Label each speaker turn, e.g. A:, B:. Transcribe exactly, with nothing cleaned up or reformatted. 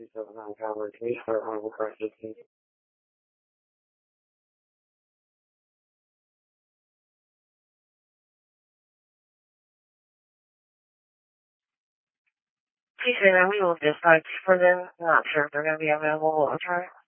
A: two seven nine Tower. Can you start on request fifteen? Please say that we will dispatch for them. Not sure if they're going to be available. I'll try.